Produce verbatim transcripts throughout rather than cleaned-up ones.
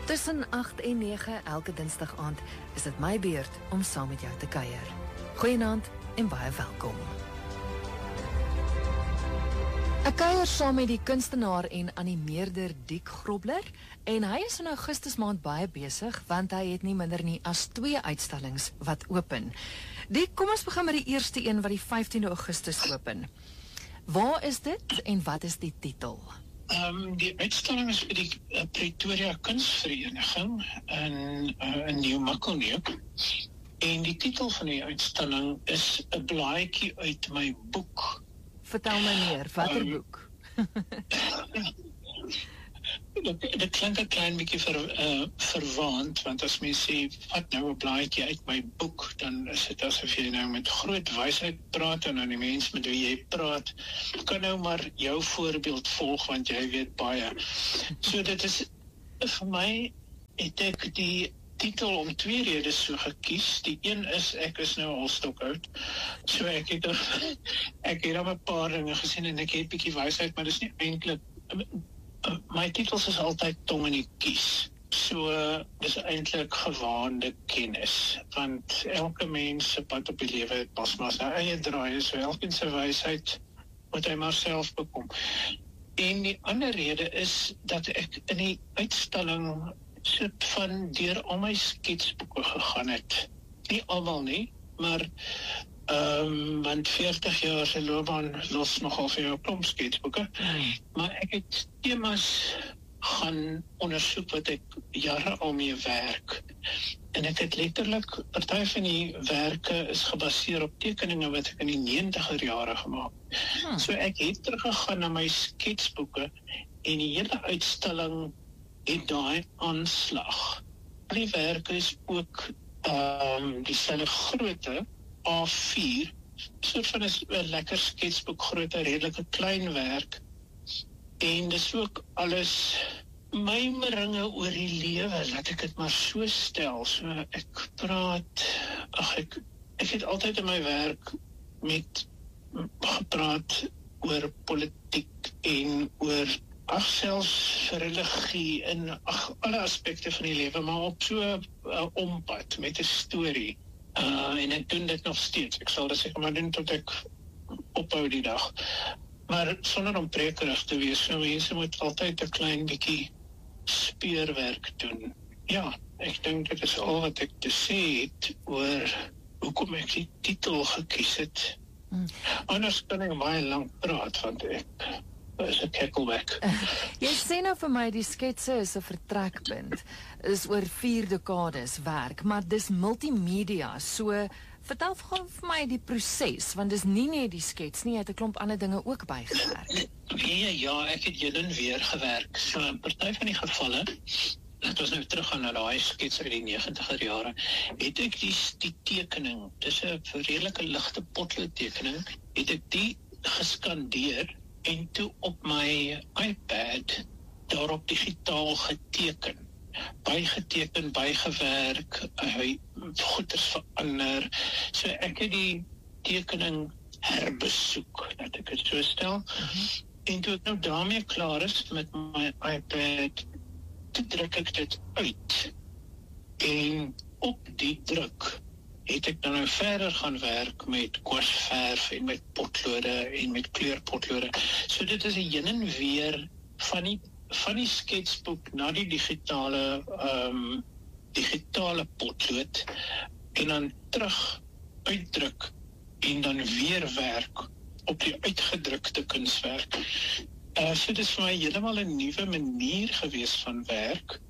Tussen agt en nege elke dinsdag aand is dit my beurt om saam met jou te kuier. Goeienaand en baie welkom. Ek kuier saam met die kunstenaar en animeerder Diek Grobler en hy is in Augustus maand baie besig want hy het nie minder nie as twee uitstallings wat open. Diek, kom ons begin met die eerste een wat die vyftiende Augustus open. Waar is dit en wat is die titel? Um, die uitstalling is by die uh, Pretoria Kunstvereniging in, uh, in Nieuw-Makkelneuk. En die titel van die uitstalling is 'n blaadjie uit my boek. Vertel my meer, watter um, boek? dit, dit klink 'n klein bietjie ver, uh, verwaand, want as mens sê, vat nou 'n blaadjie uit my boek, dan is dit asof jy nou met groot wysheid praat, en dan die mens met wie jy praat, kan nou maar jou voorbeeld volg, want jy weet baie. So dit is, vir my, het ek die titel om twee redes so gekies. Die een is, ek is nou al stokoud, so ek het ek het al 'n paar dinge gesien, en ek het bietjie wysheid, maar dis nie eintlik, my titels is altyd tong in die kies. So, uh, dis eintlik gewaande kennis, want elke mens se pad op die lewe het pas maar sy eie draai, so elkeen se wysheid moet hy maar self bekom. En die ander rede is, dat ek in die uitstalling soort van deur al my sketsboeke gegaan het. Nie almal nie, maar um, want veertig jaar se loopbaan los nogal vir jou 'n klomp sketsboeke, hmm. maar ek het temas gaan ondersoek wat ek jare al mee werk. En ek het letterlik, party van die werke is gebaseer op tekeninge wat ek in die negentiger jare gemaak. Hmm. So ek het teruggegaan na my sketsboeke en die hele uitstalling het daai aanslag. Die werke is ook um, dieselfde grootte, A vier, soort van 'n lekker sketsboek grootte, redelike klein werk, en dis ook alles mymeringe oor die lewe, laat ek dit maar so stel. So ek praat, ag ek, ek het altyd in my werk met gepraat oor politiek en oor ag selfs religie en ag alle aspekte van die lewe, maar op so 'n uh, ompad met 'n storie. Uh, en ek doen dit nog steeds. Ek sal dit seker maar doen tot ek ophou die dag. Maar sonder om prekerig te wees, so mense moet altyd 'n klein bietjie speurwerk doen. Ja, ek dink dit is al wat ek te sê het oor hoekom ek die titel gekies het. Hmm. Anders kan ek baie lank praat, want ek is 'n kekkelbek. Jy sê nou vir my die sketse is 'n vertrekpunt, is oor vier dekades werk, maar dis multimedia, so vertel vir my die proses, want dis nie net die skets nie, jy het 'n klomp ander dinge ook bygewerk. Nee, ja, ek het heen en weer gewerk, so in party van die gevalle, laat ons nou teruggaan na daai skets uit die negentiger jare, het ek die, die tekening, dis 'n redelike ligte potlood tekening, het ek die geskandeer, en toe op my iPad daarop digitaal geteken. Bygeteken, bygewerk, hy goeders verander. So ek het die tekening herbesoek, dat ek het so stel. Mm-hmm. En toe ek nou daarmee klaar is met my iPad, toe druk ek dit uit. En op die druk het ek dan nou verder gaan werk met kwarsverf en met potlode en met kleurpotlode. So dit is 'n heen en weer van die, van die sketsboek na die digitale um, digitale potlood en dan terug uitdruk en dan weer werk op die uitgedrukte kunswerk. Uh, so dit is vir my heeltemal 'n nuwe manier gewees van werk.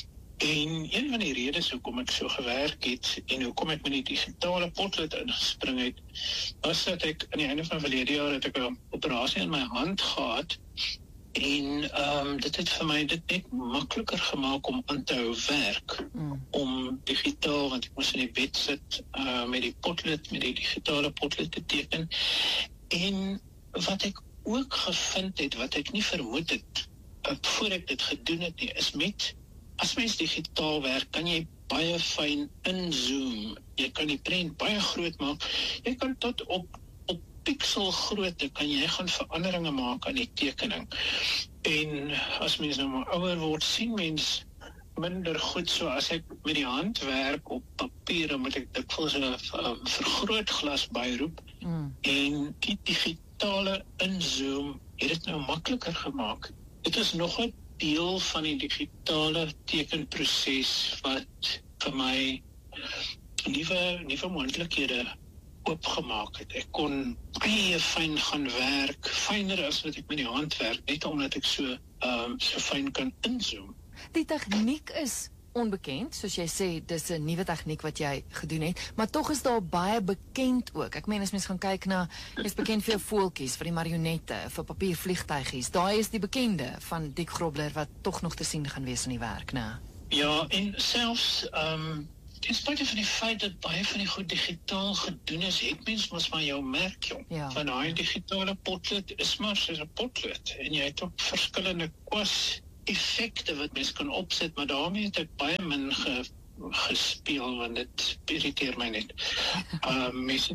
En een van die redes hoekom ek so gewerk het en hoekom ek met die digitale potlood ingespring het, was dat ek aan die einde van verlede jaar het ek 'n operasie in my hand gehad en um, dit het vir my dit net makliker gemaak om aan te hou werk, mm. om digitaal, want ek moes in die bed sit uh, met die potlood, met die digitale potlood te teken. En wat ek ook gevind het, wat ek nie vermoed het, voor ek dit gedoen het nie, is met as mens digitaal werk, kan jy baie fyn inzoom. Jy kan die prent baie groot maak. Jy kan tot op, op pixelgrootte kan jy gaan veranderinge maak aan die tekening. En as mens nou maar ouer word, sien mens minder goed, so as ek met die hand werk op papier, dan moet ek dikwels 'n um, vergrootglas byroep, mm. en die digitale inzoom het dit nou makliker gemaak. Dit is nog 'n deel van die digitale tekenproses wat vir my nuwe nuwe moontlikhede oopgemaak het. Ek kon baie fyn gaan werk, fyner as wat ek met die hand werk, net omdat ek so um, so fyn kan inzoom. Die tegniek is onbekend, soos jy sê, dis 'n nuwe tegniek wat jy gedoen het, maar tog is daar baie bekend ook. Ek meen as mens gaan kyk na, jy's bekend vir jou voeltjies, vir die marionette, vir papiervliegtuigies. Daai is die bekende van Dick Grobler wat tog nog te sien gaan wees in die werk, né? Ja, en selfs um, ten spyte van die feit dat baie van die goed digitaal gedoen is, het mens mos maar jou merk, jong. Ja. Van daai digitale potlood is maar soos 'n potlood, en jy het ook verskillende kwas effekte wat mens kan opset, maar daarmee het ek baie min ge, gespeel, want dit irriteer my net. Um, mens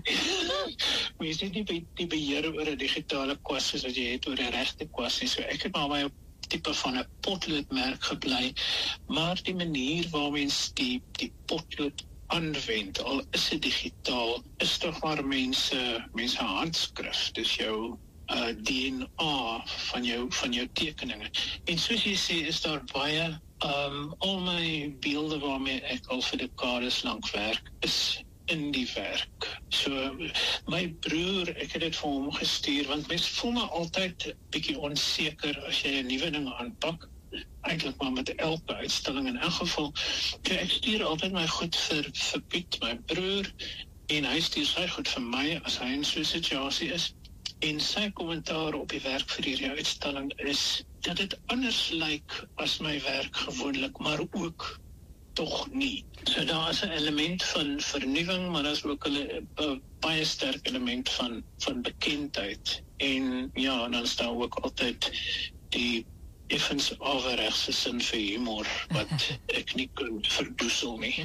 mens het nie die, die beheer oor 'n digitale kwas soos wat jy het oor 'n regte kwas nie, so ek het maar my tipe van 'n potloodmerk gebly, maar die manier waar mens die, die potlood aanwend, al is dit digitaal, is toch maar mense, mense handskrif, dis jou Uh, D N A van jou, van jou tekeninge. En soos jy sê, is daar baie, um, al my beelde waarmee ek al vir dekades lank werk, is in die werk. So, my broer, ek het dit vir hom gestuur, want mens voel my altyd bietjie onseker as jy 'n nuwe ding aanpak, eintlik maar met elke uitstalling in elk geval. Ek stuur altyd my goed vir, vir Piet, my broer, en hy stuur sy goed vir my, as hy in so 'n situasie is. En sy kommentaar op die werk vir hierdie uitstalling is dat dit anders lyk as my werk gewoonlik, maar ook tog nie. So daar is 'n element van vernuwing, maar daar is ook 'n baie sterk element van, van bekendheid. En ja, dan is daar ook altyd die effens averegse sin vir humor, wat ek nie kan verdoesel nie.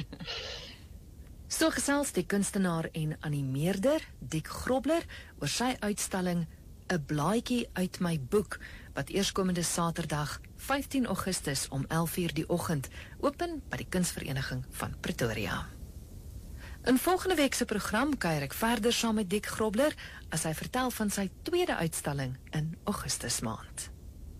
So gesels die kunstenaar en animeerder Dick Grobler oor sy uitstalling 'n blaadjie uit my boek, wat eerskomende Saterdag vyftien Augustus om elf uur die oggend open by die Kunsvereniging van Pretoria. In volgende week se program kuier ek verder saam met Dick Grobler as hy vertel van sy tweede uitstalling in Augustus maand.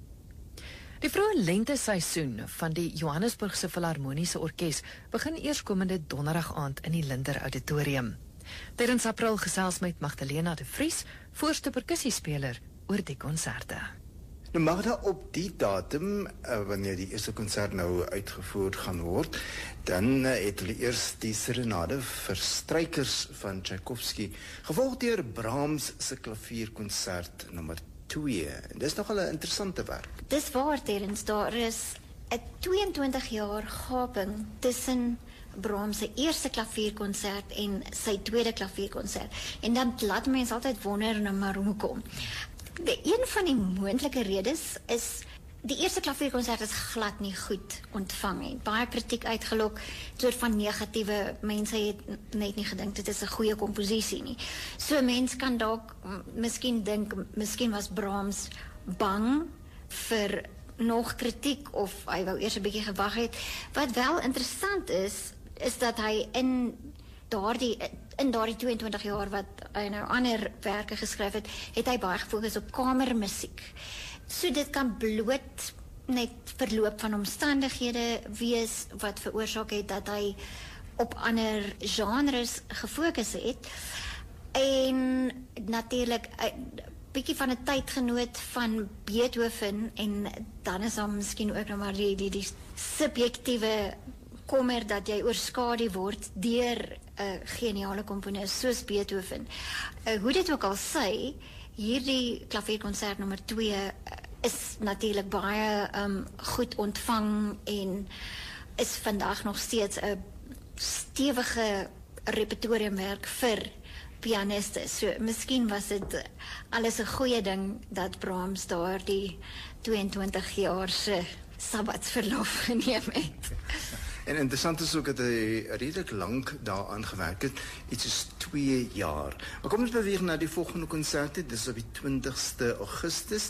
Die vroeë lenteseisoen van die Johannesburgse Filharmoniese Orkees begin eerskomende donderdag aand in die Linder Auditorium. Terwyl April gesels met Magdalena de Vries, voorste perkussiespeler, oor die konserte. Nou Magda, op die datum, uh, wanneer die eerste konsert nou uitgevoer gaan word, dan uh, het hulle eers die serenade vir strykers van Tchaikovsky, gevolg deur Brahms se klavierkonsert nommer twee. En dis nogal 'n interessante werk. Dis waar, Terrence, daar is 'n tweeëntwintig jaar gaping tussen Brahms se eerste klavierkonsert en sy tweede klavierkonsert. En dan laat mense altyd wonder na maar hoekom. De een van die moontlike redes is die eerste klavierkonsert is glad nie goed ontvang nie. Baie kritiek uitgelok, soort van negatiewe, mense het net nie gedink dit is 'n goeie komposisie nie. So mens kan dalk miskien dink, miskien was Brahms bang vir nog kritiek of hy wou eers 'n bietjie gewag het. Wat wel interessant is, is dat hy in daardie in daardie tweeëntwintig jaar wat hy nou ander werke geskryf het, het hy baie gefokus op kamermusiek. So dit kan bloot net verloop van omstandighede wees wat veroorsaak het dat hy op ander genres gefokus het. En natuurlik 'n bietjie van 'n tydgenoot van Beethoven, en dan is daar miskien ook nog maar die die, die subjektiewe kommer dat jy oorskadu word deur 'n uh, geniale komponis soos Beethoven. Uh, hoe dit ook al sê, hierdie klavierkonsert nommer twee uh, is natuurlik baie um, goed ontvang en is vandag nog steeds 'n stewige repertoriumwerk vir pianiste. So miskien was dit alles 'n goeie ding dat Brahms daar die tweeëntwintig jaar se sabbatsverlof geneem het. En interessant is ook dat hy redelijk lank daaraan gewerkt het, iets is twee jaar. Maar kom ons beweeg na die volgende concerte, dis op die twintigste Augustus.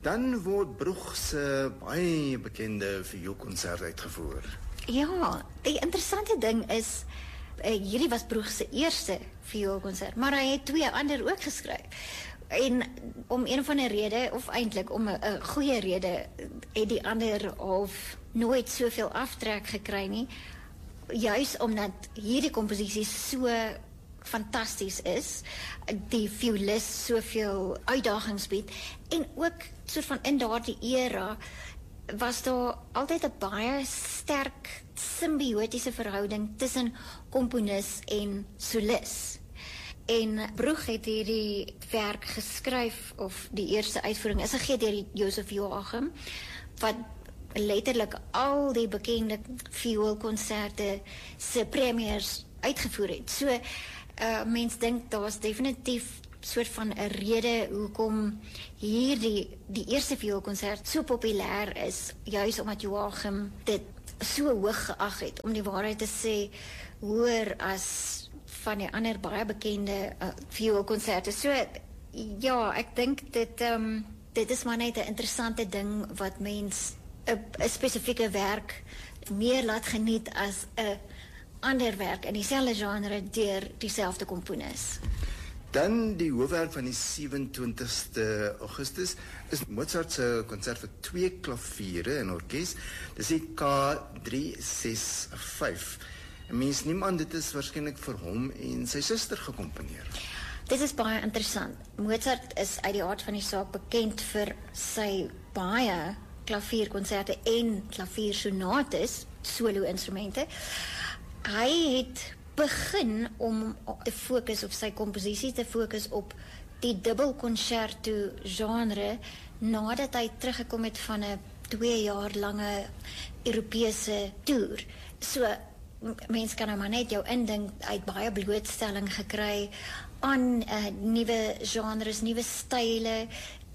Dan word Broeg se baie bekende vioolkonsert uitgevoer. Ja, die interessante ding is uh, hierdie was Broeg se eerste vioolkonsert, maar hy het twee ander ook geskryf. En om een van 'n rede of eintlik om 'n goeie rede het die ander half nooit soveel aftrek gekry nie, juis omdat hierdie komposisie so fantasties is, die violis soveel uitdagings bied en ook soort van in daardie era was daar altyd 'n baie sterk simbiotiese verhouding tussen komponis en solis. En Broeg het hierdie werk geskryf, of die eerste uitvoering is gegee deur Joseph Joachim, wat letterlik al die bekende vioolkonserte se premiers uitgevoer het. So, uh, mens dink daar was definitief soort van 'n rede hoekom hierdie die eerste vioolkonsert so populêr is, juis omdat Joachim dit so hoog geag het, om die waarheid te sê, hoër as van die ander baie bekende uh, vioolkonserte. So ja, ek dink dit um, dit is maar net 'n interessante ding wat mens 'n spesifieke werk meer laat geniet as 'n ander werk in dieselfde genre deur dieselfde komponis. Dan die hoofwerk van die sewe-en-twintigste Augustus is Mozart se konsert vir twee klaviere en orkes. Dis die K drie ses vyf. En mens neem aan dit is waarskynlik vir hom en sy suster gekomponeer. Dit is baie interessant. Mozart is uit die aard van die saak bekend vir sy baie klavierkonserte en klaviersonates, solo-instrumente. Hy het begin om te fokus, of sy komposisie te fokus op die dubbelconcerto genre, nadat hy teruggekom het van 'n twee jaar lange Europese toer. So, mens kan nou maar net jou indink, hy het baie blootstelling gekry aan uh, nuwe genres, nuwe style,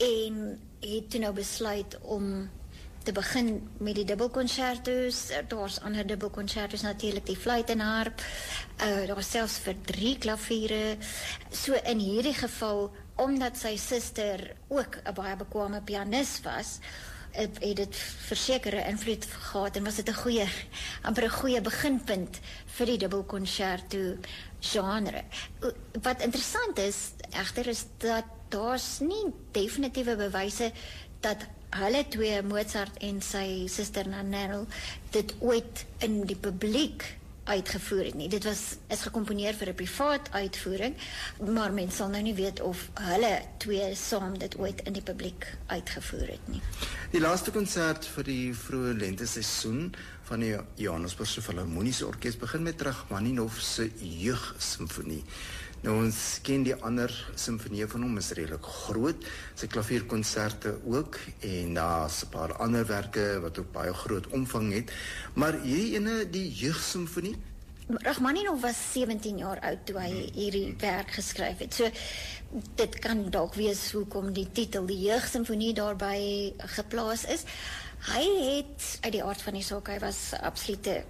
en het toe nou besluit om te begin met die dubbelconcertos. Daar's ander dubbelconcertos natuurlik, die fluit en harp. Uh, daar's selfs vir drie klaviere. So in hierdie geval, omdat sy suster ook 'n baie bekwame pianis was, het dit versekerde invloed gehad en was dit 'n goeie, amper 'n goeie beginpunt vir die dubbelconcerto genre. Wat interessant is, egter, is dat daar's nie definitiewe bewyse dat hulle twee, Mozart en sy suster Nannerl, dit ooit in die publiek uitgevoer het nie. Dit was is gekomponeer vir 'n privaat uitvoering, maar mens sal nou nie weet of hulle twee saam dit ooit in die publiek uitgevoer het nie. Die laaste konsert vir die vroeë lenteseisoen van die Johannesburgse Filharmoniese Orkees begin met Rachmaninov se Jeugsimfonie. Nou, ons ken die ander simfonieë van hom, is redelik groot, sy klavierkonserte ook, en daar's 'n paar ander werke wat ook baie groot omvang het, maar hierdie ene, die Jeugsimfonie? Rachmaninov was sewentien jaar oud toe hy hierdie werk geskryf het, so dit kan dalk wees hoekom die titel, die Jeugsimfonie, daarbey geplaas is. Hy het, uit die aard van die saak, hy was absolute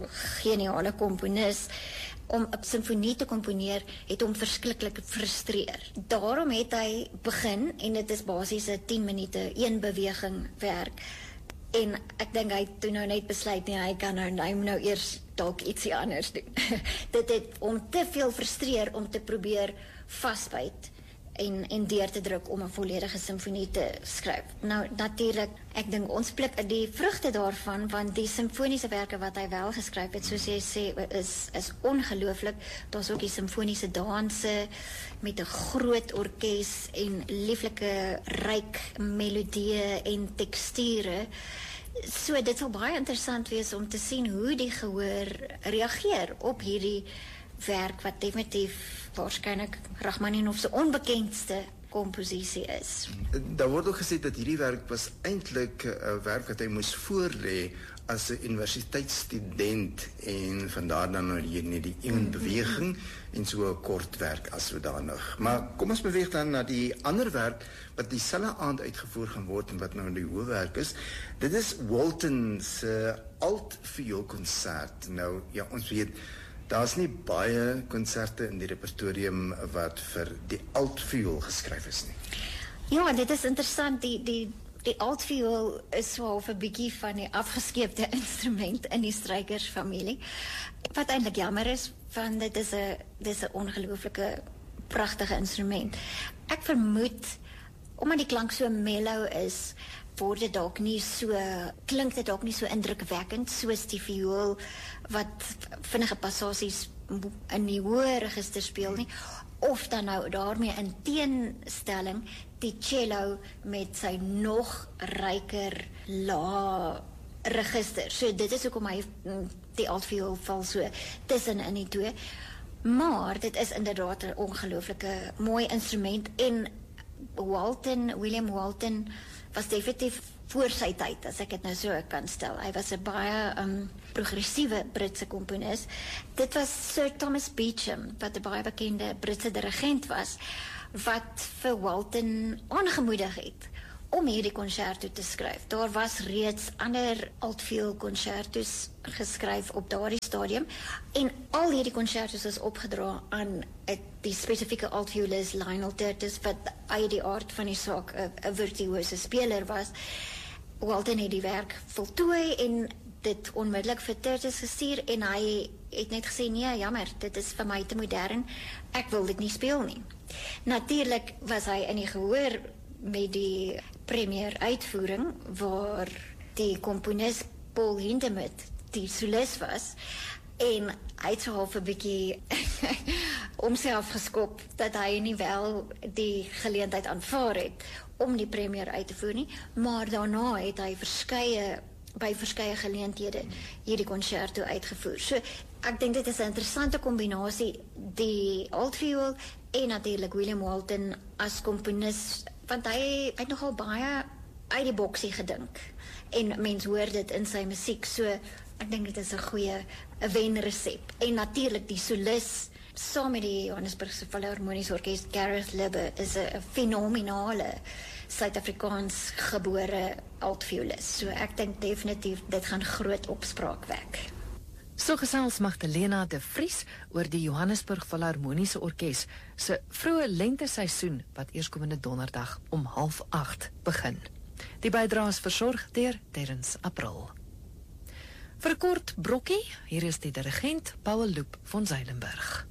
geniale komponis. Om 'n simfonie te komponeer het hom verskriklik frustreer. Daarom het hy begin, en dit is basies 'n tien minute een beweging werk. En ek dink hy het toe nou net besluit nie, hy kan nou hy moet nou eers dalk ietsie anders doen. Dit het hom te veel frustreer om te probeer vasbyt en en deur te druk om 'n volledige simfonie te skryf. Nou natuurlik, ek dink ons pluk die vrugte daarvan, want die simfoniese werke wat hy wel geskryf het, soos jy sê, is is ongelooflik. Daar's ook die simfoniese danse met 'n groot orkes en lieflike ryk melodieë en teksture. So dit sal baie interessant wees om te sien hoe die gehoor reageer op hierdie werk wat definitief waarskynlik Rachmaninov se onbekendste komposisie is. Daar word ook gesê dat hierdie werk was eintlik 'n werk wat hy moes voorlê as 'n universiteitsstudent, en vandaar dan nou hier net die een beweging en so 'n kort werk as sodanig. Maar kom ons beweeg dan na die ander werk wat dieselfde aand uitgevoer gaan word en wat nou die hoofwerk is. Dit is Walton se altvioolkonsert. Nou ja, ons weet daar's nie baie konserte in die repertorium wat vir die altviool geskryf is nie. Ja, dit is interessant. Die die die altviool is so half 'n bietjie van die afgeskeepte instrument in die strykersfamilie. Wat eintlik jammer is, want dit is 'n dis 'n ongelooflike pragtige instrument. Ek vermoed omdat die klank so mellow is, word dit dalk nie so klink dit dalk nie so indrukwekkend soos die viool wat vinnige passasies in die hoë register speel nie, of dan nou daarmee in teenstelling die cello met sy nog ryker lae register. So dit is hoekom hy die altviool val so tussen in die twee. Maar dit is inderdaad 'n ongelooflike mooi instrument en Walton, William Walton was definitief voor sy tyd, as ek dit nou so kan stel. Hy was 'n baie um, progressiewe Britse komponis. Dit was Sir Thomas Beecham, wat 'n baie bekende Britse dirigent was, wat vir Walton aangemoedig het om hierdie concerto te skryf. Daar was reeds ander altviool concertos geskryf op daardie stadium en al hierdie concertos is opgedra aan die spesifieke altvioolist Lionel Tertis, wat uit die aard van die saak 'n virtuose speler was. Walton het die werk voltooi en dit onmiddellik vir Tertis gestuur en hy het net gesê, nee, jammer, dit is vir my te modern, ek wil dit nie speel nie. Natuurlik was hy in die gehoor met die premier uitvoering waar die komponis Paul Hindemith die solis was en hy het so half 'n bietjie om sy afgeskop dat hy nie wel die geleentheid aanvaar het om die premier uit te voer nie, maar daarna het hy verskeie by verskeie geleenthede hierdie concerto uitgevoer. So ek dink dit is 'n interessante kombinasie, die altviool en natuurlik William Walton as komponis, want hy, hy het nogal baie uit die boksie gedink en mens hoor dit in sy musiek, so ek dink dit is 'n goeie 'n wenresep. En natuurlik die solis saam met die Johannesburgse Philharmoniese Orkees, Gareth Libbe, is 'n fenominale Suid-Afrikaans gebore altvioolist. So ek dink definitief dit gaan groot opspraak wek. So gesels Magdalena de Vries oor die Johannesburg Philharmoniese Orkees se vroeë lenteseisoen wat eerskomende donderdag om half agt begin. Die bydrae is versorg deur Terrence April. Vir 'n kort brokkie, hier is die dirigent Paul Loop van Zeilenberg.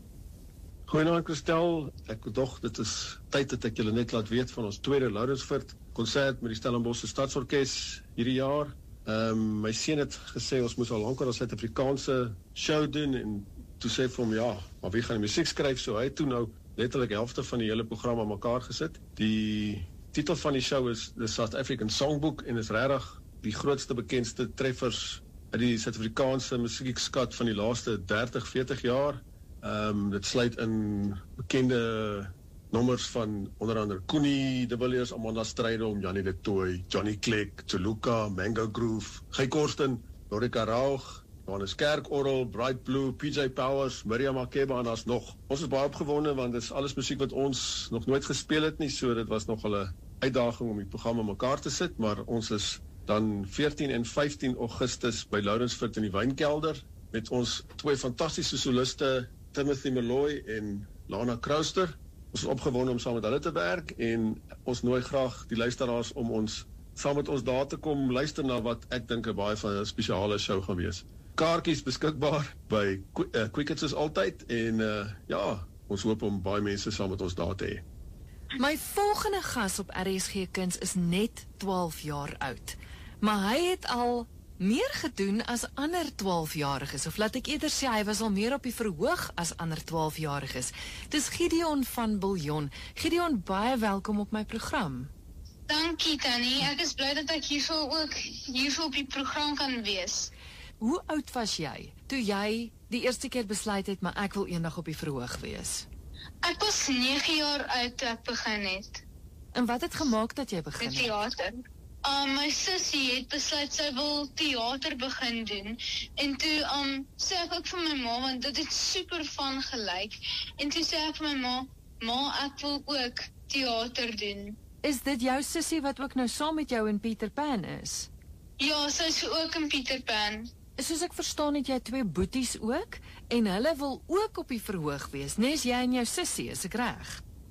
Goeienaand Christel, ek dog dit is tyd dat ek julle net laat weet van ons tweede Lourensford konsert met die Stellenbosch Stadsorkes hierdie jaar. Um, my seun het gesê ons moes al lankal 'n Suid-Afrikaanse show doen en toe sê vir hom ja, maar wie gaan die musiek skryf? So hy het toe nou letterlik helfte van die hele program aan mekaar gesit. Die titel van die show is The South African Songbook en is regtig die grootste bekendste treffers uit die Suid-Afrikaanse musiekskat van die laaste dertig, veertig jaar. Um, dit sluit in bekende nommers van onder andere Koenie de Villiers, Amanda Strydom, Janie de Tooy, Johnny Clegg, Toluka, Mango Groove, Guy Korsten, Lorika Raug, Johannes Kerkorrel, Bright Blue, P J Powers, Miriam Makeba en daar's nog. Ons is baie opgewonde want dit is alles musiek wat ons nog nooit gespeel het nie, so dit was nog 'n uitdaging om die program aan mekaar te sit, maar ons is dan veertien en vyftien Augustus by Lourensford in die Wynkelder met ons twee fantastiese soliste, Timothy Malloy en Lana Crowster. Ons is opgewonde om saam met hulle te werk en ons nooi graag die luisteraars om ons saam met ons daar te kom luister na wat ek dink 'n baie van 'n spesiale show gaan wees. Kaartjies beskikbaar by uh, Quickets is altyd en uh, ja, ons hoop om baie mense saam met ons daar te hê. My volgende gas op R S G Kuns is net twaalf jaar oud, maar hy het al meer gedoen as ander twaalfjariges, of laat ek eerder sê, hy was al meer op die verhoog as ander twaalfjariges. Dis Gideon van Biljon. Gideon, baie welkom op my program. Dankie Tannie, ek is bly dat ek hierso ook hierso op die program kan wees. Hoe oud was jy toe jy die eerste keer besluit het, maar ek wil eendag op die verhoog wees? Ek was nege jaar oud toe ek begin het. En wat het gemaak dat jy begin het? Met theater. Um, my sussie het besluit sy wil theater begin doen en toe um, sê ek ook vir my ma, want dit het super van gelyk en toe sê ek vir my ma, ma ek wil ook theater doen. Is dit jou sussie wat ook nou saam met jou in Peter Pan is? Ja, sy is ook in Peter Pan. Soos ek verstaan het jy twee boeties ook en hulle wil ook op die verhoog wees, nes jy en jou sussie, is ek reg?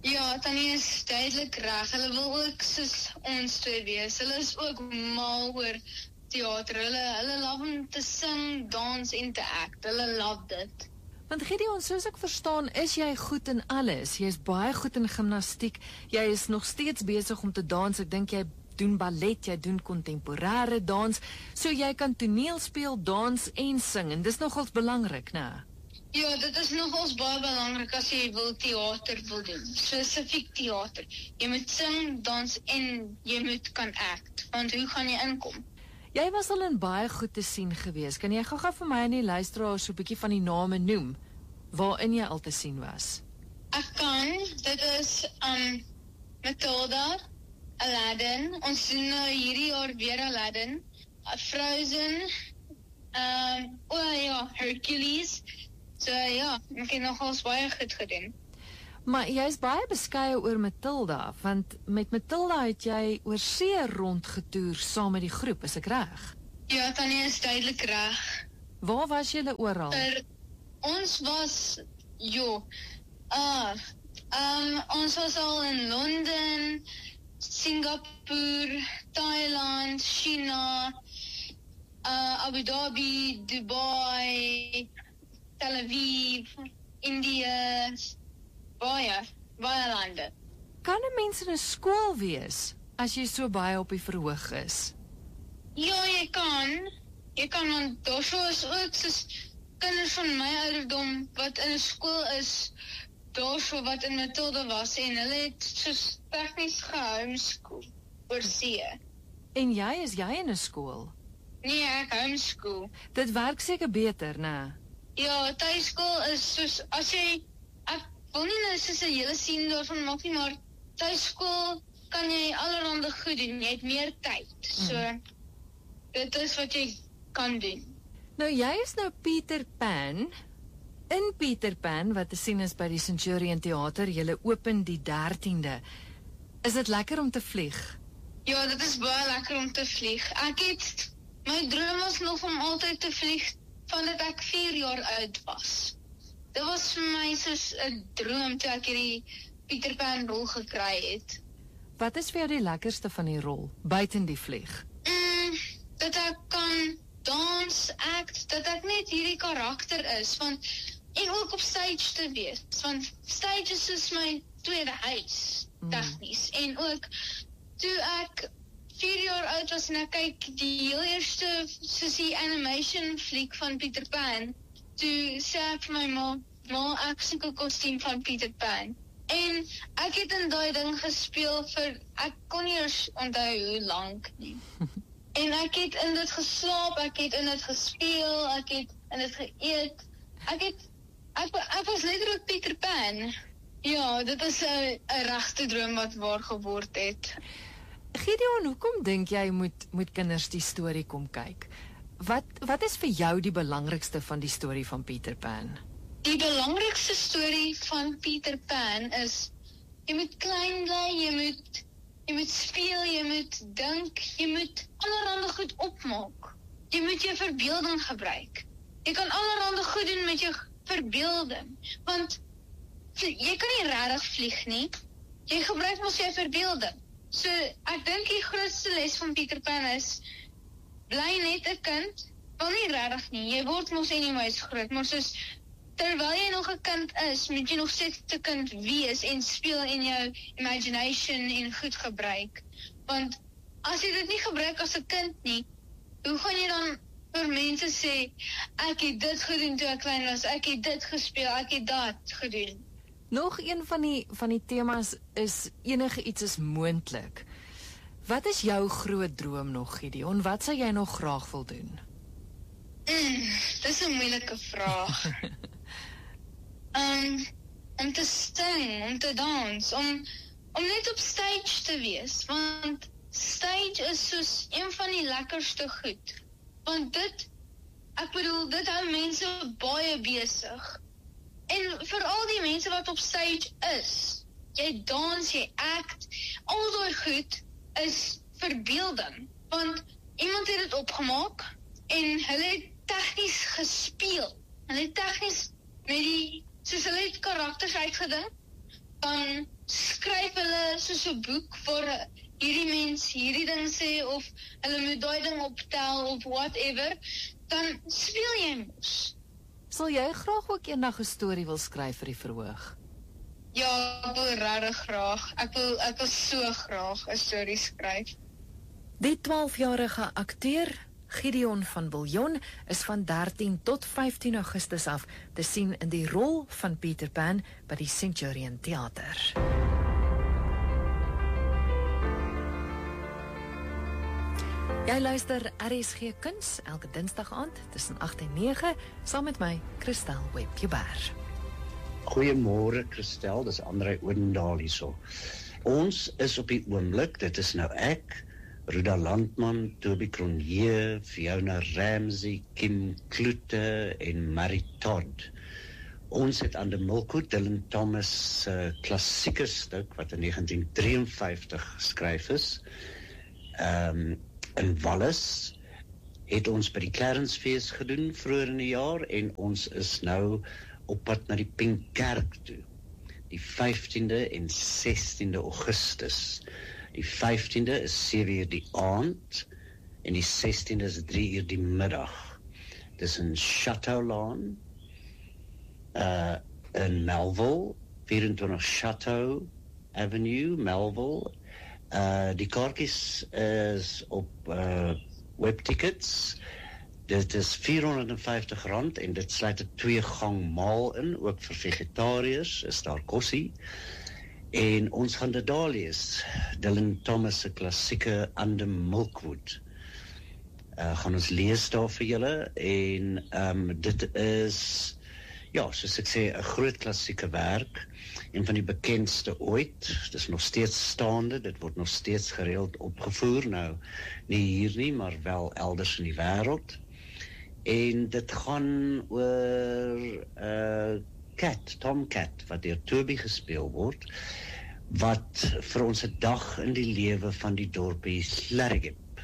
Ja, Tannie is duidelik reg. Hulle wil ook soos ons twee wees. Hulle is ook mal oor theater. Hulle, hulle love om te sing, dans en te act. Hulle love dit. Want Gideon, soos ek verstaan, is jy goed in alles. Jy is baie goed in gimnastiek. Jy is nog steeds besig om te dans. Ek dink jy doen ballet, jy doen kontemporêre dans. So jy kan toneel speel, dans en sing. En dis nogals belangrik, né? Ja, dit is nogals baie belangrik as jy wil theater wil doen. Spesifiek theater. Jy moet sing, dans en jy moet kan act. Want hoe gaan jy inkom? Jy was al in baie goed te sien gewees. Kan jy gou-gou vir my en die luisteraars so 'n bietjie van die name noem waarin jy al te sien was? Ek kan. Dit is um Matilda, Aladdin. Ons doen nou hierdie jaar weer Aladdin, Frozen, um o oh ja, Hercules. So ja, ek het nogals baie goed gedoen. Maar jy is baie beskeie oor Matilda, want met Matilda het jy oor see rondgetoer saam met die groep, is ek reg? Ja, Tannie is duidelik reg. Waar was julle oral? Er, ons was, jo, uh, um, ons was al in Londen, Singapore, Thailand, China, uh, Abu Dhabi, Dubai, Tel Aviv, India, baie, baie lande. Kan 'n mens in 'n skool wees as jy so baie op die verhoog is? Ja, jy kan. Jy kan, want daar is ook soos kinders van my ouderdom wat in 'n skool is, daar wat in Matilda was, en hulle het soos tegnies gehomeschool oor see. En jy, is jy in 'n skool? Nee, ek homeschool. Dit werk seker beter, né? Ja, tuiskool is soos, as jy, ek wil nie nou soos 'n hele sien daarvan maak nie, maar tuiskool kan jy allerhande goed doen, jy het meer tyd. So, mm. dit is wat jy kan doen. Nou, jy is nou Peter Pan. In Peter Pan, wat te sien is by die Centurion Theater, julle open die dertiende. Is dit lekker om te vlieg? Ja, dit is baie lekker om te vlieg. Ek het, my droom was nog om altyd te vlieg, vandat ek vier jaar oud was. Dit was vir my soos 'n droom toe ek hierdie Peter Pan rol gekry het. Wat is vir jou die lekkerste van die rol, buiten die vlieg? Mm, dat ek kan dans, act, dat ek net hierdie karakter is, want, en ook op stage te wees, want stage is soos my tweede huis, mm. tegnies, en ook, toe ek vier jaar oud was en ek kyk die heel eerste, soos die animation fliek van Peter Pan, toe sê ek vir my ma, ma, ek soek 'n kostuum van Peter Pan. En ek het in daai ding gespeel vir, ek kon nie eens onthou hoe lank nie. En ek het in dit geslaap, ek het in dit gespeel, ek het in dit geëet, ek het, ek, ek was letterlik Peter Pan. Ja, dit is 'n regte droom wat waar geword het. Gideon, hoekom dink jy moet, moet kinders die storie kom kyk? Wat, wat is vir jou die belangrikste van die storie van Peter Pan? Die belangrikste storie van Peter Pan is, jy moet klein bly, jy moet, jy moet speel, jy moet dink, jy moet allerhande goed opmaak. Jy moet jou verbeelding gebruik. Jy kan allerhande goed doen met jou verbeelding, want jy kan nie regtig vlieg nie. Jy gebruik mos jou verbeelding. So, ek dink die grootste les van Peter Pan is, bly net 'n kind, wel nie regtig nie, jy word mos anyways groot, maar soos, terwyl jy nog 'n kind is, moet jy nog steeds 'n kind wees en speel in jou imagination en goed gebruik. Want, as jy dit nie gebruik as 'n kind nie, hoe gaan jy dan vir mense sê, ek het dit gedoen toe ek klein was, ek het dit gespeel, ek het dat gedoen. Nog een van die, van die temas is, enige iets is moontlik. Wat is jou groot droom nog, Gideon? Wat sou jy nog graag wil doen? Mm, dis 'n moeilike vraag. um, om te sing, om te dans, om, om net op stage te wees, want stage is soos een van die lekkerste goed. Want dit, ek bedoel, dit hou mense baie besig. En veral die mense wat op stage is, jy dans, jy act, al daai goed is verbeelding. Want iemand het dit opgemaak en hulle het tegnies gespeel. Hulle het tegnies met die, soos hulle het karakters uitgedink, dan skryf hulle soos 'n boek waar hierdie mens hierdie ding sê of hulle moet daai ding optel of whatever, dan speel jy mos. Sal jy graag ook eendag 'n storie wil skryf vir die verhoog? Ja, ek wil regtig graag. Ek wil ek wil so graag 'n storie skryf. Die twaalfjarige akteur Gideon van Viljoen is van dertien tot vyftien Augustus af te sien in die rol van Peter Pan by die Centurion Theater. Jy luister R S G Kuns elke Dinsdag aand tussen agt en nege saam met my Christel Webber. Goeiemôre Christel, dis Andrei Odendaal hierso. Ons is op die oomblik, dit is nou ek, Ruda Landman, Toby Cronje, Fiona Ramsey, Kim Klute en Marie Todd. Ons het aan die Milkwood Dylan Thomas uh, klassieke stuk wat in negentien drieënvyftig geskryf is. Um, in Wallis het ons by die Clarencefees gedoen vroeër in die jaar en ons is nou op pad na die Pinkkerk toe. Die vyftiende en sestiende Augustus. Die vyftiende is sewe uur die aand en die sestiende is drie uur die middag. Dis in Chateau Lawn, uh, in Melville, vyf-en-twintig Chateau Avenue, Melville. Uh, die kaartjies is op uh, webtickets. Dit is vierhonderdvyftig rand en dit sluit 'n twee gang maal in, ook vir vegetariërs, is daar kossie. En ons gaan dit daar lees, Dylan Thomas se klassieke Under Milkwood. Uh, gaan ons lees daar vir julle en um, dit is, ja, soos ek sê, 'n groot klassieke werk, een van die bekendste ooit. Dit is nog steeds staande, dit word nog steeds gereeld opgevoer, nou nie hier nie, maar wel elders in die wêreld. En dit gaan oor uh, Cat, Tom Cat, wat deur Toby gespeel word, wat vir ons 'n dag in die lewe van die dorpie Slarigip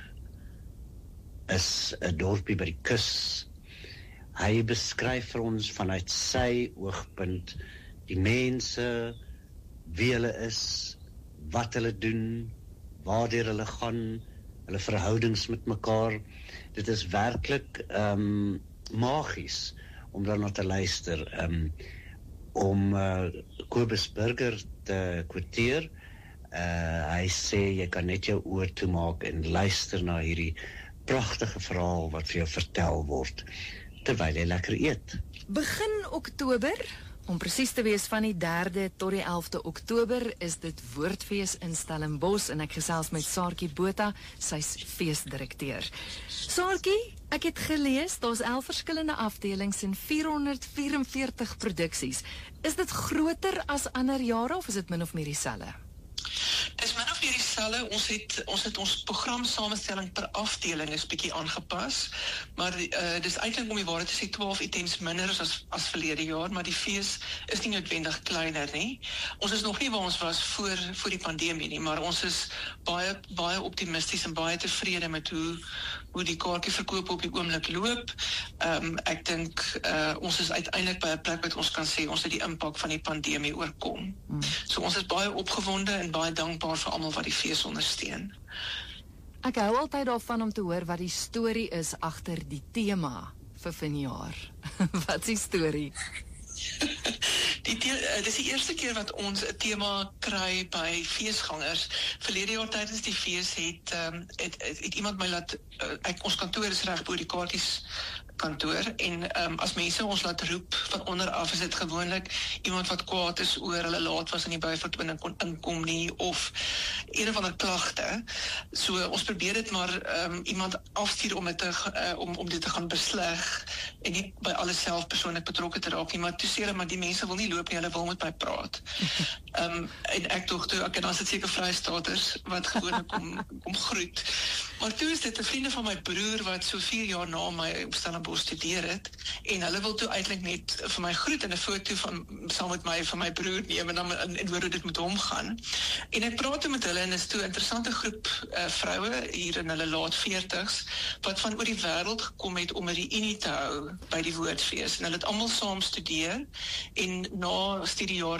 is, 'n dorpie by die kus. Hy beskryf vir ons vanuit sy oogpunt die mense, wie hulle is, wat hulle doen, waartoe hulle gaan, hulle verhoudings met mekaar. Dit is werklik um, magies om daarna te luister. Um, om uh, Kobus Burger te quoteer, uh, hy sê jy kan net jou oor toemaak en luister na hierdie pragtige verhaal wat vir jou vertel word terwyl jy lekker eet. Begin Oktober, om presies te wees van die derde tot die elfde Oktober, is dit Woordfees in Stellenbosch en ek gesels met Saartjie Botha, sy's feesdirekteur. Saartjie, ek het gelees, daar's elf verskillende afdelings en vierhonderd vyf-en-veertig produksies. Is dit groter as ander jare of is dit min of meer dieselfde? Dis min of meer dieselfde. Ons het ons het ons programsamestelling per afdeling is bietjie aangepas, maar uh, dis eintlik om die waarheid te sê twaalf items minder as as verlede jaar, maar die fees is nie noodwendig kleiner nie. Ons is nog nie waar ons was voor voor die pandemie nie, maar ons is baie baie optimisties en baie tevrede met hoe hoe die kaartjieverkoop op die oomblik loop. Um, ek dink uh, ons is uiteindelik by 'n plek wat ons kan sê ons het die impak van die pandemie oorkom. Hmm. So ons is baie opgewonde en baie dankbaar vir almal wat die fees ondersteun. Ek hou altyd daarvan om te hoor wat die storie is agter die tema vir vanjaar. Wat is die storie? Die Dit is die eerste keer wat ons 'n tema kry by feesgangers. Verlede jaar tydens die fees het, um, het, het, het iemand my laat, uh, ek, ons kantoor is reg bo die kaartjies kantoor, en um, as mense ons laat roep van onder af, is dit gewoonlik iemand wat kwaad is oor hulle laat was in die Byvoort binne kon inkom nie, of een of ander klagte. So ons probeer dit maar um, iemand afstuur om dit te, uh, om, om dit te gaan besleg, en nie by alles self persoonlik betrokke te raak nie, maar toe sê hulle, maar die mense wil nie loop nie, hulle wil met my praat. Um, en ek dog toe, ek en dan is dit seker Vrystaaters wat gewoonlik kom, kom groet. Maar toe is dit 'n vriende van my broer wat so vier jaar na my op Stellenbosch studeer het, en hulle wil toe eintlik net vir my groet en 'n foto van saam met my van my broer neem en dan en, en hoor hoe dit met hom gaan. En ek praat toe met hulle en is toe 'n interessante groep uh, vroue hier in hulle laat veertigs wat van oor die wêreld gekom het om 'n reunie te hou by die Woordfees, en hulle het almal saam studeer en na studiejare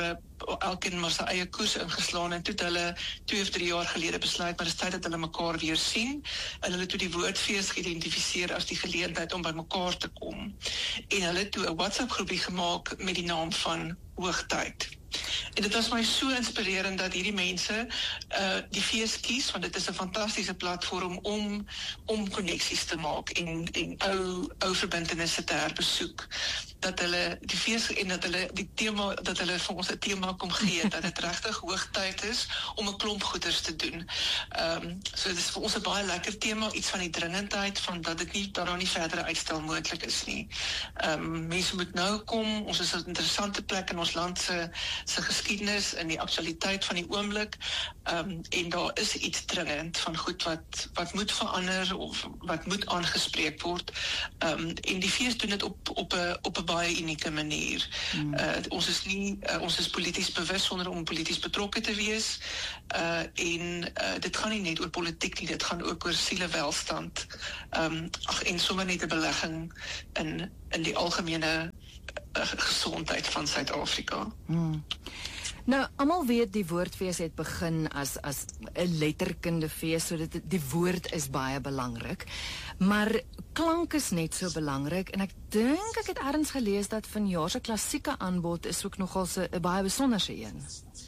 elkeen maar sy eie koers ingeslaan, en toe het hulle twee of drie jaar gelede besluit, maar dis tyd dat hulle mekaar weer sien, en hulle toe die woordfees geïdentifiseer as die geleentheid om by mekaar te kom. En hulle het toe 'n WhatsApp groepie gemaak met die naam van Hoogtyd. En dit was my so inspirerend dat hierdie mense uh, die fees kies, want dit is 'n fantastiese platform om om koneksies te maak en, en ou, ou verbintenisse te herbesoek. Dat hulle die fees en dat hulle die tema, dat hulle vir ons 'n tema kom gee, dat dit regtig hoogtyd is om 'n klomp goeders te doen. Um, so dit is vir ons 'n baie lekker tema, iets van die dringendheid, van dat dit nie, dat daar nie verdere uitstel moontlik is nie. Um, mense moet nou kom, ons is 'n interessante plek in ons land se se geskiedenis en die aktualiteit van die oomblik, um, en daar is iets dringend van goed wat wat moet verander of wat moet aangespreek word, um, en die fees doen dit op op 'n op 'n baie unieke manier. Hmm. Uh, ons is nie uh, ons is polities bewus sonder om polities betrokke te wees, uh, en uh, dit gaan nie net oor politiek nie, dit gaan ook oor sielewelstand, um, ag en sommer net 'n belegging in in die algemene uh, gesondheid van Suid-Afrika. Hmm. Nou, almal weet die woordfees het begin as as 'n letterkundefees, so dit die woord is baie belangrik. Maar klank is net so belangrik, en ek dink ek het ergens gelees dat vanjaar se klassieke aanbod is ook nogal 'n baie besonderse een.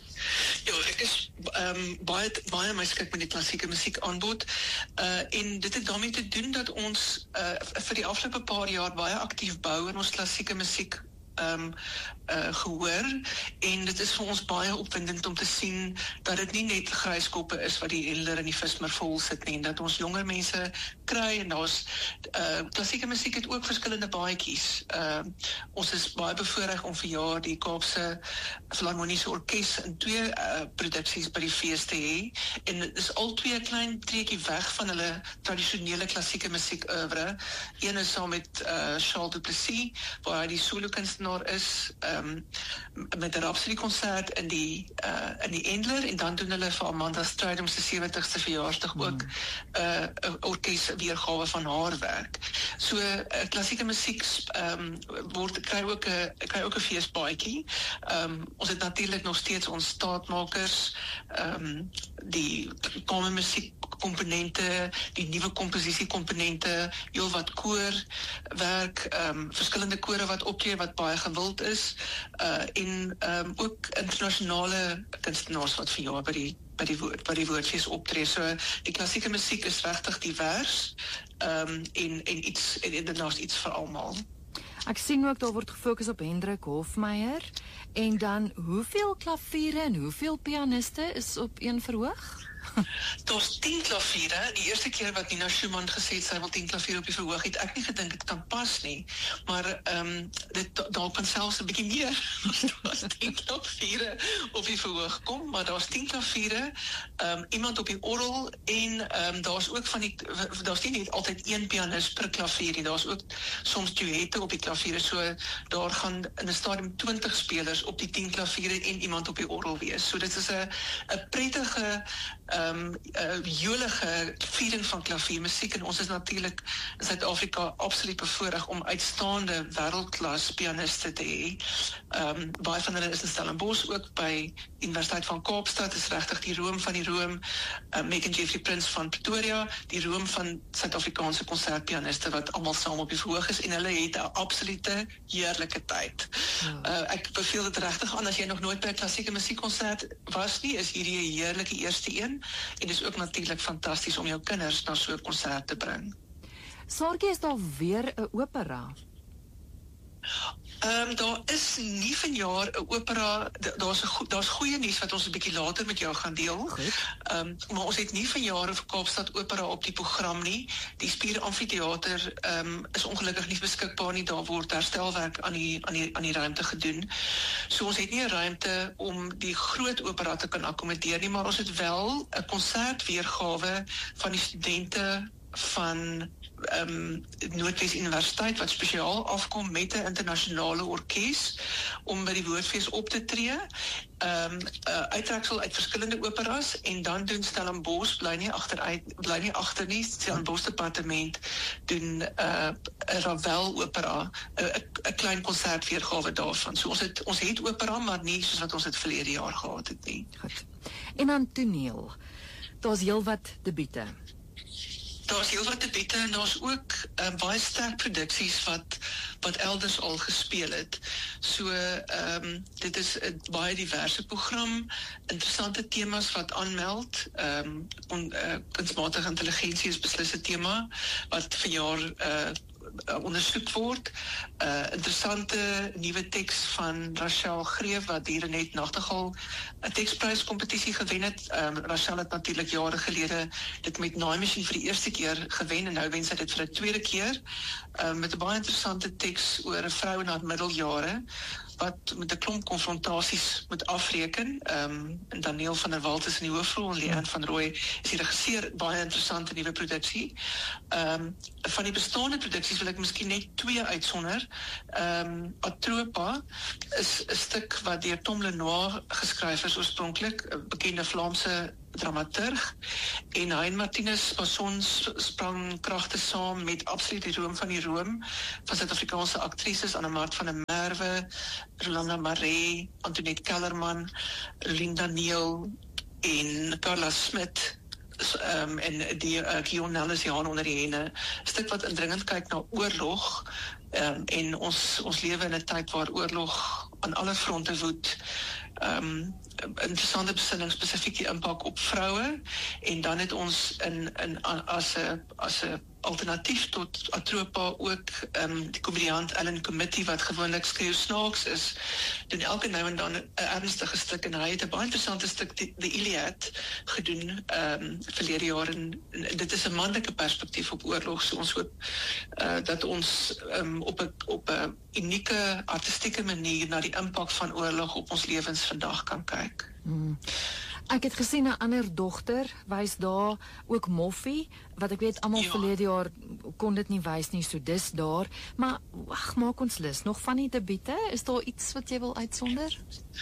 Ja, ek is um, baie baie my skik met die klassieke musiek aanbod, uh, en dit het daarmee te doen dat ons uh, vir die afgelope paar jaar baie aktief bou in ons klassieke musiek Um, uh, gehoor, en dit is vir ons baie opwindend om te sien dat dit nie net gryskoppe is wat die elder en die vismer vol sit nie, en dat ons jonger mense kry, en daar's uh, klassieke musiek het ook verskillende baadjies. Uh, ons is baie bevoorreg om vir jaar die Kaapse Filharmoniese Orkees in twee uh, produksies by die fees te hê, en dit is al twee klein treetjie weg van hulle tradisionele klassieke musiek oeuvre. Een is saam met uh, Charles Du Plessis, waar hy die solo kunstenaar is, um, met 'n Rhapsody konsert in die uh, in die Endler, en dan doen hulle vir Amanda Strydom se sewentigste verjaarsdag ook 'n uh, orkes weergawe van haar werk. So uh, klassieke musiek um, word kry ook 'n kry ook 'n feesbaadjie. Um, ons het natuurlik nog steeds ons staatmakers, um, die kamermusiek komponente, die nuwe komposisiekomponente, heel wat koorwerk, um, verskillende kore wat optree wat baie gewild is, uh, en um, ook internasionale kunstenaars wat vir jaar by die by die woord by die woordfees optree. So die klassieke musiek is regtig divers, um, en en iets en, en daar's iets vir almal. Ek sien ook daar word gefokus op Hendrik Hofmeyer, en dan hoeveel klaviere en hoeveel pianiste is op een verhoog? Daar's tien klaviere. Die eerste keer wat Nina Schumann gesê het sy wil tien klaviere op die verhoog, het ek nie gedink dit kan pas nie. Maar um, dit daar kan selfs 'n bietjie meer as tien klaviere op die verhoog kom, maar daar's tien klaviere, um, iemand op die orgel, en um, daar's ook van die daar's nie net altyd een pianis per klavier nie, daar's ook soms duette op die klaviere, so daar gaan in 'n stadium twintig spelers op die tien klaviere en iemand op die orgel wees. So dit is 'n 'n prettige Um, uh, jolige viering van klaviermusiek, en ons is natuurlik in Suid-Afrika absoluut bevoorreg om uitstaande wêreldklas pianiste te hê. Um, baie van hulle is in Stellenbosch, ook by Universiteit van Kaapstad, is regtig die room van die room, uh, Megan Jeffrey Prince van Pretoria, die room van Suid-Afrikaanse konsertpianiste wat almal saam op die verhoog is, en hulle het 'n absolute heerlike tyd. Uh, ek beveel dit regtig aan, as jy nog nooit by 'n klassieke musiekkonsert was nie, is hierdie 'n heerlike eerste een. En dit is ook natuurlik fantasties om jou kinders na so 'n konsert te bring. Saartjie, is daar weer 'n opera? Ehm um, daar is nie vanjaar 'n opera, daar's 'n go, daar's goeie nuus wat ons 'n bietjie later met jou gaan deel. Ehm um, maar ons het nie vanjaar 'n Kaapstad opera op die program nie. Die Spier Amfitheater ehm um, is ongelukkig nie beskikbaar nie. Daar word herstelwerk aan die aan die aan die ruimte gedoen. So ons het nie 'n ruimte om die groot opera te kan akkommodeer nie, maar ons het wel 'n konsertweergawe van die studente van um, Noordwes Universiteit wat spesiaal afkom met 'n internasionale orkes om by die Woordfees op te tree. Um, uh, uittreksel uit verskillende operas en dan doen Stellenbosch bly nie agteruit bly nie agter nie. Stellenbosch departement doen 'n uh, Ravel opera, 'n klein konsertweergawe daarvan. So ons het ons het opera, maar nie soos wat ons dit verlede jaar gehad het nie. Goed. En dan toneel. Daar's heelwat debiete. Daar's heelwat debiete en daar's ook uh, baie sterk produksies wat wat elders al gespeel het. So ehm um, dit is 'n baie diverse program, interessante temas wat aanmeld. Ehm um, on, uh, kunsmatige intelligensie is beslis 'n tema wat vanjaar uh, Uh, ondersoek word. Uh, interessante nuwe teks van Rachel Greef wat hier net Nachtegaal 'n tekspryskompetisie gewen het. Um, Rachel het natuurlik jare gelede dit met Naai Machine vir die eerste keer gewen en nou wen sy dit vir 'n tweede keer. Um, met 'n baie interessante teks oor 'n vrou in haar middeljare wat met 'n klomp konfrontasies moet afreken. Um, en Daniel van der Walt is in die hoofrol en Leanne van Rooi is die regisseur. Baie interessante nuwe produksie. Um, van die bestaande produksies wil ek miskien net twee uitsonder. Um, Atropa is 'n stuk wat deur Tom Lenoir geskryf is oorspronklik, 'n bekende Vlaamse dramaturg, en Hein Martinus Passon sprang kragte saam met absoluut die roem van die roem van Suid-Afrikaanse aktrises, Annemart van der Merwe, Rolanda Maree, Antoinette Kellerman, Linda Neil en Carla Smit. Um, en die uh, Guillaume Nellis Jaan onder die henne, stuk wat indringend kyk na oorlog, um, en ons ons lewe in 'n tyd waar oorlog aan alle fronte woed. Um, interessante besinning spesifiek die impak op vroue, en dan het ons in in as 'n as 'n alternatief tot Atropa ook um, die komediant Ellen Committee wat gewoonlik skreeu snaaks is, doen elke nou en dan 'n ernstige stuk, en hy het 'n baie interessante stuk die, die Iliad gedoen um, verlede jaar, en, en dit is 'n manlike perspektief op oorlog, so ons hoop uh, dat ons um, op 'n op 'n unieke artistieke manier na die impak van oorlog op ons lewens vandag kan kyk. Hmm. Ek het gesien 'n ander dogter wys daar ook Moffie, wat ek weet almal ja. verlede jaar kon dit nie wys nie, so dis daar. Maar wag, maak ons lus nog van die debiete. Is daar iets wat jy wil uitsonder?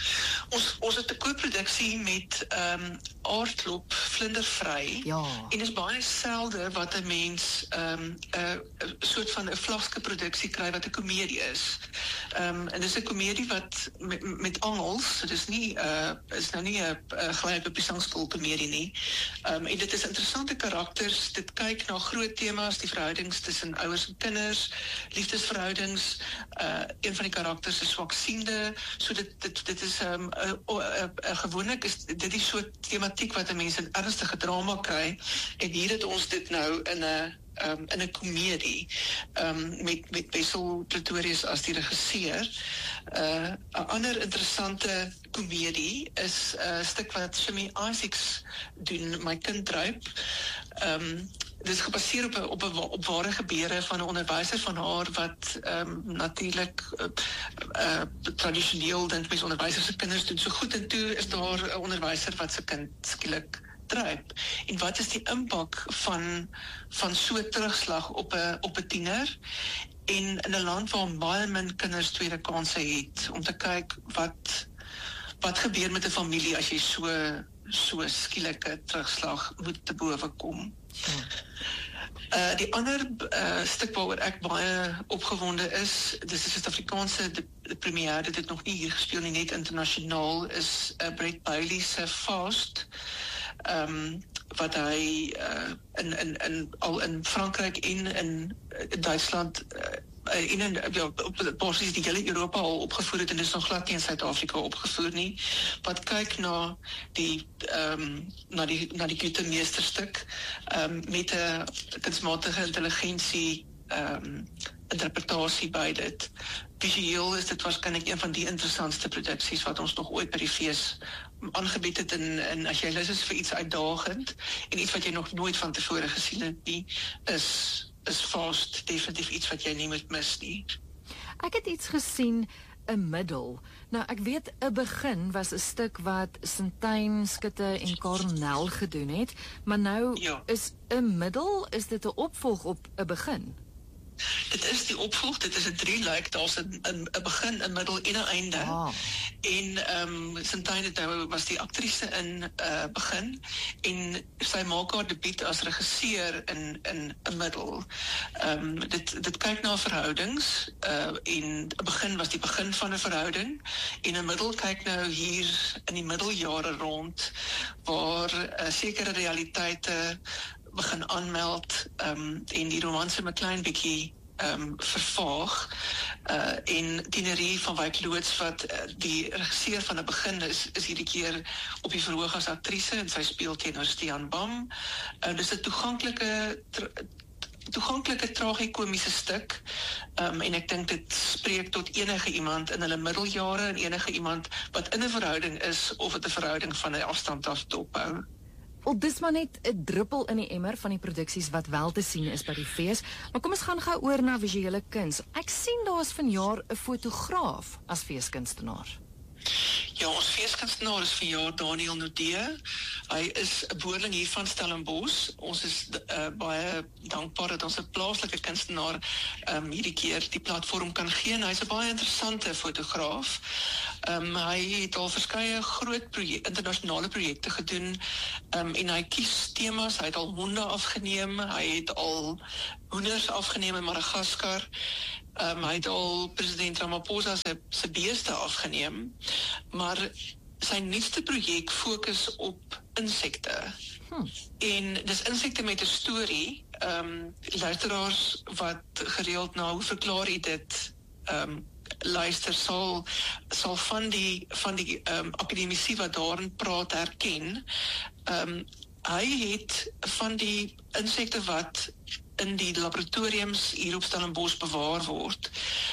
Ons ons het 'n co-produksie met ehm um, Aardklop Vlindervry. Ja. En is baie selde wat 'n mens ehm um, 'n soort van 'n vlagske produksie kry wat 'n komedie is. Ehm um, en dis 'n komedie wat met, met angels, so dis nie uh is nou nie 'n gelyk op die sangskool komedie nie. Ehm um, en dit is interessante karakters. Dit kyk na groot temas, die verhoudings tussen ouers en kinders, liefdesverhoudings. Uh een van die karakters is swaksiende, so dit dit dit is ehm um, uh, uh, uh, gewoonlik is dit die soort tematiek wat 'n mens in ernstige drama kry, en hier het ons dit nou in 'n um, in 'n komedie um, met met Wessel Pretorius as die regisseur. 'n uh, 'n ander interessante komedie is 'n uh, stuk wat Shimmy Isaacs doen, My Kind Druip. Um, dit is gebaseer op 'n op 'n op ware gebeure van 'n onderwyser van haar wat um, natuurlik uh, uh, tradisioneel dink mense onderwysers se kinders doen so goed, en toe is daar 'n onderwyser wat se kind skielik druip. En wat is die impak van van so 'n terugslag op 'n op 'n tiener? En in 'n land waar baie min kinders tweede kansse het, om te kyk wat wat gebeur met 'n familie as jy so so skielike terugslag moet te bowe kom. Ja. Uh, die ander uh, stuk waaroor ek baie opgewonde is, dis 'n Suid-Afrikaanse premiere, dit het nog nie hier gespeel nie, net internasionaal, is uh, Brett Bailey se Fast, um, wat hy uh, in, in, in, al in Frankryk en in, in Duitsland uh, en in, ja, op basis die hele Europa al opgevoer het, en dis nog glad nie in Suid-Afrika opgevoer nie, wat kyk na die um, na die na die Goethe meesterstuk um, met 'n kunsmatige intelligensie um, interpretasie by dit. Visueel is dit waarskynlik een van die interessantste produksies wat ons nog ooit by die fees aangebied het, en, en as jy lus is vir iets uitdagend en iets wat jy nog nooit van tevore gesien het nie, is is Fast definitief iets wat jy nie moet mis nie. Ek het iets gesien 'n middel. Nou ek weet 'n begin was 'n stuk wat Sintyn, Skutte en Cornell gedoen het, maar nou Ja. is 'n middel, is dit 'n opvolg op 'n begin? Dit is die opvolg, dit is 'n drie-luik, daar's 'n 'n 'n begin, 'n middel en 'n einde. Ah. En ehm um, Sintyn het nou was die aktrise in uh begin en sy maak haar debuut as regisseur in in 'n middel. Ehm um, dit dit kyk na verhoudings uh en 'n begin was die begin van 'n verhouding en 'n middel kyk nou hier in die middeljare rond waar uh, sekere realiteite begin aanmeld um, en die romanse met klein bietjie um, vervaag uh, en Tienerie van Wyk Loods wat uh, die regisseur van 'n begin is, is hierdie keer op die verhoog as aktrise en sy speel teenoor Stian Bam. Uh, dis 'n toeganklike toeganklike tragikomiese stuk um, en ek dink dit spreek tot enige iemand in hulle middeljare en enige iemand wat in 'n verhouding is of dit 'n verhouding van 'n afstand af dophou. Wel, dis maar net 'n druppel in die emmer van die produksies wat wel te sien is by die fees. Maar kom ons gaan gou oor na visuele kuns. Ek sien daar's vanjaar 'n fotograaf as feeskunstenaar. Ja, ons feeskunstenaar is vanjaar Daniel Nudee. Hy is 'n boerling hier van Stellenbosch. Ons is uh, baie dankbaar dat ons 'n plaaslike kunstenaar um, hierdie keer die platform kan gee. Hy's 'n baie interessante fotograaf. Um, hy het al verskeie groot projek, internasionale projekte gedoen um, en hy kies temas. Hy het al honde afgeneem, hy het al hoenders afgeneem in Madagaskar. Um, hy het al president Ramaphosa se, se beeste afgeneem, maar sy nuutste projek fokus op insekte. Hmm. En dis insekte met 'n storie. Um, luisteraars wat gereeld na hoe verklaar jy dit um, luister sal sal van die van die um, akademici wat daarin praat herken. Um, hy het van die insekte wat in die laboratoriums hier op Stellenbosch bewaar word.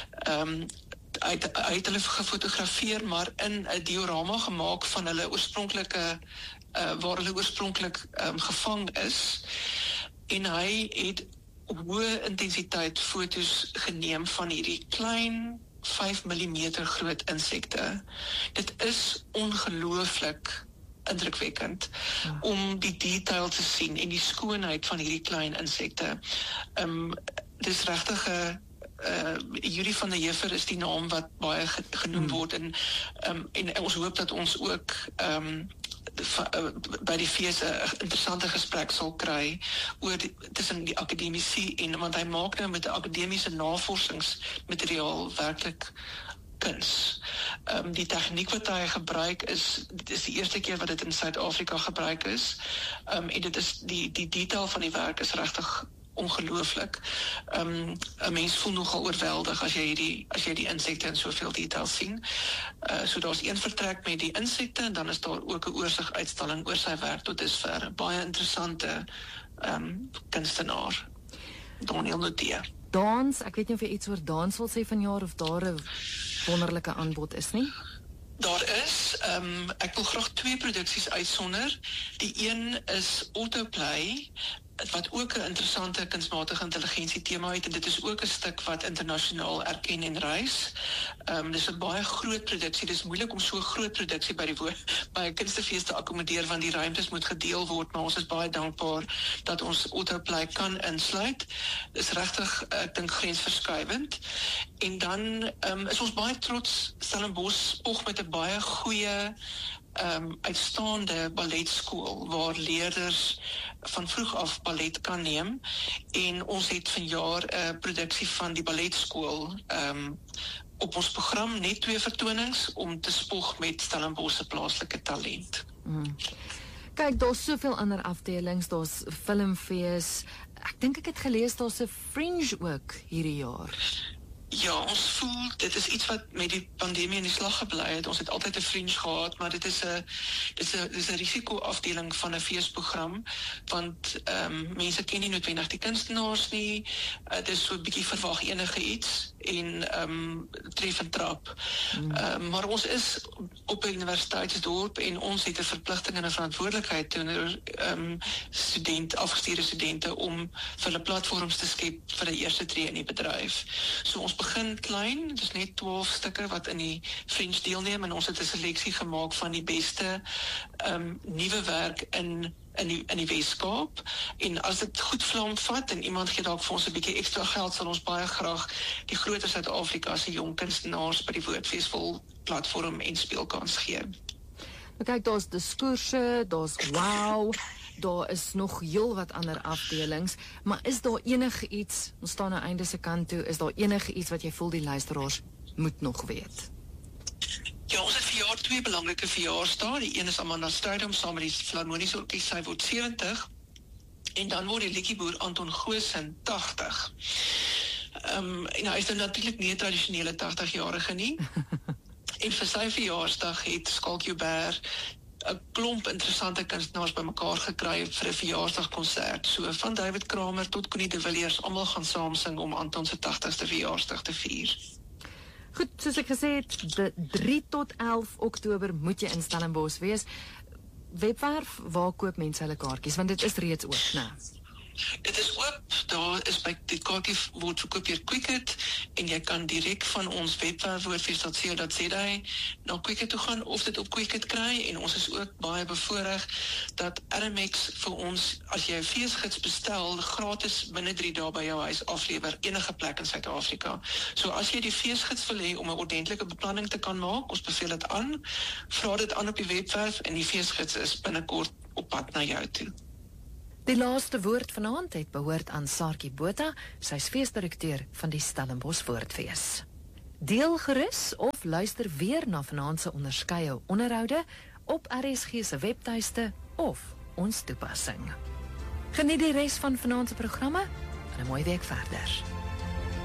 Um, hy, hy het hulle gefotografeer, maar in 'n diorama gemaak van hulle oorspronklike uh, waar hulle oorspronklik um, gevang is. En hy het hoë intensiteit foto's geneem van hierdie klein vyf millimeter groot insekte. Dit is ongelooflik indrukwekkend ja. om die detail te sien en die skoonheid van hierdie klein insekte. Um, dis regtig 'n uh, Julie van der Heever is die naam wat baie genoem hmm. word en, um, en ons hoop dat ons ook um, va, uh, by die fees 'n interessante gesprek sal kry oor die, tussen die akademici en want hy maak nou met 'n akademiese navorsingsmateriaal werklik kuns. Um, die tegniek wat hy gebruik is, dit is die eerste keer wat dit in Suid-Afrika gebruik is. Um, en dit is die die detail van die werk is regtig ongelooflik. Um, 'n mens voel nogal oorweldig as jy hierdie as jy die insekte in soveel detail sien. Uh, so daar's een vertrek met die insekte en dan is daar ook 'n oorsig uitstalling oor sy werk tot dusver. Baie interessante um, kunstenaar. Daniel Nudee. Dans, ek weet nie of jy iets oor dans wil sê vanjaar of daar 'n wonderlike aanbod is nie. Daar is, um, ek wil graag twee produksies uitsonder. Die een is Autoplay, wat ook 'n interessante kunsmatige intelligensie tema het en dit is ook 'n stuk wat internasionaal erken en reis. Um, dis 'n baie groot produksie. Dis moeilik om so 'n groot produksie by die woord by 'n kunstefees te akkommodeer want die ruimtes moet gedeel word, maar ons is baie dankbaar dat ons Autoplay kan insluit. Dis regtig ek dink grensverskuivend. En dan um, is ons baie trots Stellenbosch spog met 'n baie goeie Um, uitstaande balletskool waar leerders van vroeg af ballet kan neem en ons het vanjaar 'n uh, produksie van die balletskool um, op ons program, net twee vertonings om te spog met Stellenbosch se plaaslike talent. Mm. Kyk, daar's soveel ander afdelings, daar's filmfees. Ek dink ek het gelees daar's 'n Fringe ook hierdie jaar. Ja, ons voel, dit is iets wat met die pandemie in die slag gebly het. Ons het altyd 'n Fringe gehad, maar dit is 'n dit is 'n dis 'n risikoafdeling van 'n feesprogram, want ehm um, mense ken nie noodwendig die kunstenaars nie. Uh, dit is so 'n bietjie verwag enige iets en ehm um, tref en trap. Mm. Um, maar ons is op 'n universiteitsdorp en ons het 'n verpligting en 'n verantwoordelikheid teenoor ehm um, student afgestuurde studente om vir hulle platforms te skep vir die eerste tree in die bedryf. So ons begin klein, dit is net twaalf stukke wat in die French deelneem en ons het 'n seleksie gemaak van die beste um, nuwe werk in in die, in die Weskaap, en as dit goed vlam vat en iemand gee dalk vir ons 'n bietjie ekstra geld, sal ons baie graag die groter Suid-Afrika se jong kunstenaars by die Woordfees vol platform en speelkans gee. Nou kyk, daar's diskoerse, daar's wow, daar is nog heel wat ander afdelings, maar is daar enige iets, ons staan aan einde se kant toe, is daar enige iets wat jy voel die luisteraars moet nog weet? Ja, ons het vir jaar twee belangrike verjaarsdae. Die een is Amanda Strydom saam met die Filharmoniese Orkees, sy word sewentig, en dan word die liedjieboer Anton Goosen tagtig. Um, en hy is nou natuurlik nie 'n tradisionele tagtig-jarige nie. En vir sy verjaarsdag het Skalk Joubert 'n klomp interessante kunstenaars bymekaar gekry vir 'n verjaarsdagkonsert. So van David Kramer tot Connie de Villiers, almal gaan saam sing om Anton se tagtigste verjaarsdag te vier. Goed, soos ek gesê het, de drie tot elf Oktober moet jy in Stellenbosch wees. Webwerf, waar koop mense hulle kaartjies? Want dit is reeds oop, né? Dit is oop, daar is by die kaartjie word verkoop deur Quicket, en jy kan direk van ons webwerf woordfees punt co punt za na Quicket toe gaan of dit op Quicket kry, en ons is ook baie bevoorreg dat R M X vir ons, as jy 'n feesgids bestel, gratis binne drie dae by jou huis aflewer, enige plek in Suid-Afrika. So as jy die feesgids wil hê om 'n ordentlike beplanning te kan maak, ons beveel dit aan, vra dit aan op die webwerf en die feesgids is binnekort op pad na jou toe. Die laaste woord vanaand het behoort aan Saartjie Botha, sy is feesdirekteur van die Stellenbosch Woordfees. Deel gerus of luister weer na vanaand se onderskeie onderhoude op R S G se webtuiste of ons toepassing. Geniet die res van vanaand se programme en 'n mooi week verder.